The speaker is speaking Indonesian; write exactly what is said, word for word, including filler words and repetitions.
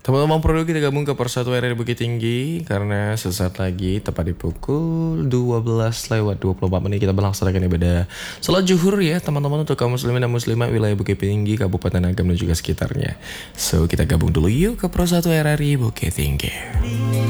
Teman-teman perlu kita gabung ke Persatu R R Bukit Tinggi karena sesaat lagi tepat di pukul dua belas lewat dua puluh empat menit kita melaksanakan ibadah salat zuhur ya teman-teman untuk kaum muslimin dan muslimat wilayah Bukit Tinggi, Kabupaten Agam dan juga sekitarnya. So kita gabung dulu yuk ke Persatu R R I Bukit Tinggi.